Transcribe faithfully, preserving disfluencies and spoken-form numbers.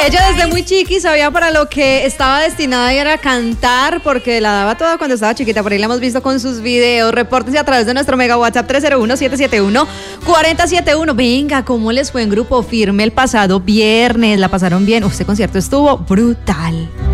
Ella desde muy chiqui sabía para lo que estaba destinada y era cantar, porque la daba toda cuando estaba chiquita. Por ahí la hemos visto con sus videos. Repórtense a través de nuestro mega WhatsApp tres cero uno, siete siete uno, cuatro cero siete uno. Venga, ¿cómo les fue en Grupo Firme el pasado viernes? ¿La pasaron bien? Uf, este concierto estuvo brutal.